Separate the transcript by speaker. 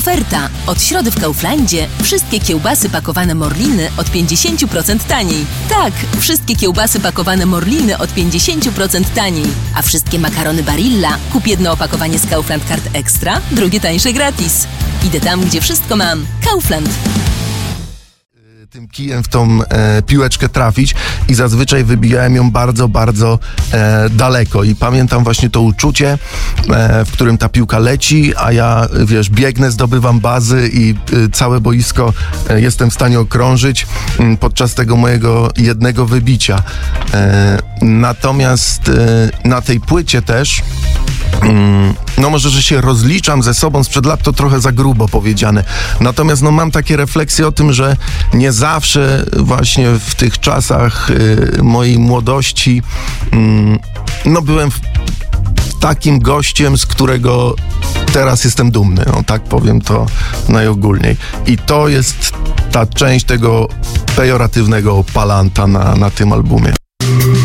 Speaker 1: Oferta. Od środy w Kauflandzie wszystkie kiełbasy pakowane Morliny od 50% taniej. Tak, wszystkie kiełbasy pakowane Morliny od 50% taniej. A wszystkie makarony Barilla kup jedno opakowanie z Kaufland Card Extra, drugie tańsze gratis. Idę tam, gdzie wszystko mam. Kaufland.
Speaker 2: Tym kijem w tą piłeczkę trafić i zazwyczaj wybijałem ją bardzo, bardzo daleko i pamiętam właśnie to uczucie, w którym ta piłka leci, a ja, wiesz, biegnę, zdobywam bazy i całe boisko jestem w stanie okrążyć podczas tego mojego jednego wybicia. Natomiast na tej płycie też no może, że się rozliczam ze sobą sprzed lat, to trochę za grubo powiedziane. Natomiast no mam takie refleksje o tym, że nie zawsze właśnie w tych czasach mojej młodości no byłem takim gościem, z którego teraz jestem dumny. No tak powiem to najogólniej. I to jest ta część tego pejoratywnego palanta na tym albumie.